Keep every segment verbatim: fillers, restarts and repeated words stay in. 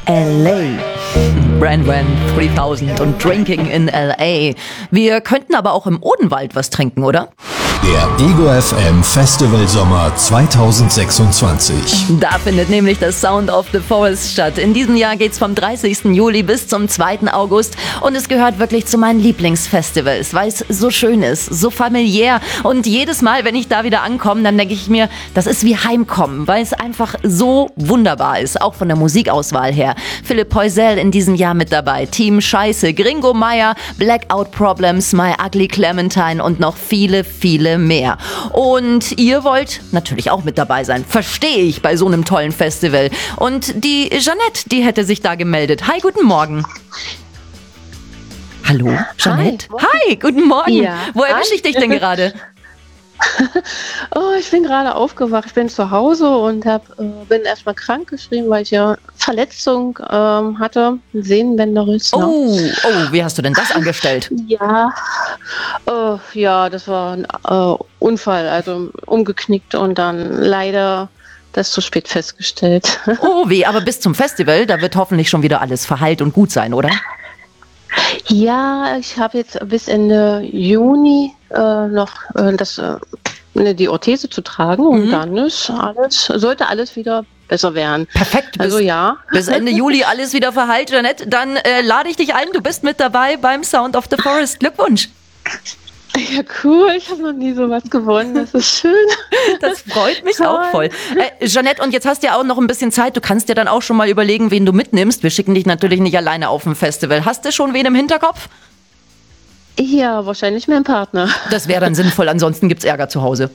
L A. Brandwan dreitausend und Drinking in L A. Wir könnten aber auch im Odenwald was trinken, oder? Der Ego F M Festival Sommer zweitausendsechsundzwanzig. Da findet nämlich das Sound of the Forest statt. In diesem Jahr geht's vom dreißigsten Juli bis zum zweiten August und es gehört wirklich zu meinen Lieblingsfestivals, weil es so schön ist, so familiär und jedes Mal, wenn ich da wieder ankomme, dann denke ich mir, das ist wie Heimkommen, weil es einfach so wunderbar ist, auch von der Musikauswahl her. Philipp Poisel in diesem Jahr mit dabei, Team Scheiße, Gringo Meier, Blackout Problems, My Ugly Clementine und noch viele, viele mehr. Und ihr wollt natürlich auch mit dabei sein. Verstehe ich bei so einem tollen Festival. Und die Jeanette, die hätte sich da gemeldet. Hi, guten Morgen. Hallo, Jeanette? Hi, Hi guten Morgen. Ja. Wo erwische ich dich denn gerade? Oh, ich bin gerade aufgewacht. Ich bin zu Hause und hab, äh, bin erstmal krank geschrieben, weil ich ja Verletzung ähm, hatte, Sehnenbänderriss. Oh, oh, wie hast du denn das angestellt? Ja, äh, ja, das war ein äh, Unfall, also umgeknickt und dann leider das zu spät festgestellt. Oh, wie, aber bis zum Festival, da wird hoffentlich schon wieder alles verheilt und gut sein, oder? Ja, ich habe jetzt bis Ende Juni äh, noch äh, das, äh, die Orthese zu tragen mhm. und dann ist alles, sollte alles wieder besser werden. Perfekt. Also bis, ja. Bis Ende Juli alles wieder verheilt, Jeanette. Dann äh, lade ich dich ein, du bist mit dabei beim Sound of the Forest. Glückwunsch. Ja, cool. Ich habe noch nie sowas gewonnen. Das ist schön. Das freut mich Toll. auch voll. Äh, Jeanette, und jetzt hast du ja auch noch ein bisschen Zeit. Du kannst dir dann auch schon mal überlegen, wen du mitnimmst. Wir schicken dich natürlich nicht alleine auf ein Festival. Hast du schon wen im Hinterkopf? Ja, wahrscheinlich mein Partner. Das wäre dann sinnvoll. Ansonsten gibt's Ärger zu Hause.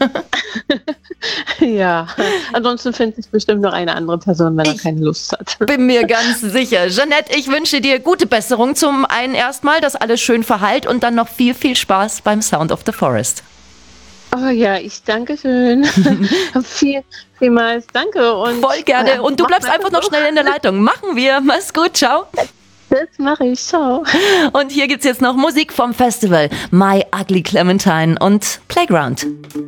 Ja, ansonsten findet sich bestimmt noch eine andere Person, wenn er ich keine Lust hat. Bin mir ganz sicher. Jeanette, ich wünsche dir gute Besserung. Zum einen erstmal, dass alles schön verheilt und dann noch viel, viel Spaß beim Sound of the Forest. Oh ja, ich danke schön. viel, vielmals danke. Und voll gerne. Und du bleibst einfach noch schnell in der Leitung. Machen wir. Mach's gut. Ciao. Das mache ich. Ciao. Und hier gibt's jetzt noch Musik vom Festival. My Ugly Clementine und Playground.